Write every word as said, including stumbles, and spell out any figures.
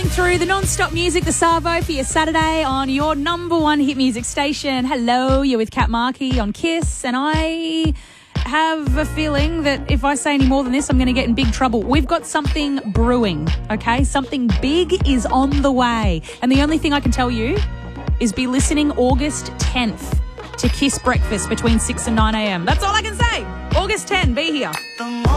through the non-stop music, the Savo, for your Saturday on your number one hit music station. Hello, you're with Kat Markey on Kiss, and I have a feeling that if I say any more than this, I'm going to get in big trouble. We've got something brewing, okay? Something big is on the way. And the only thing I can tell you is be listening August tenth to Kiss Breakfast between six and nine a.m. That's all I can say. August tenth, be here.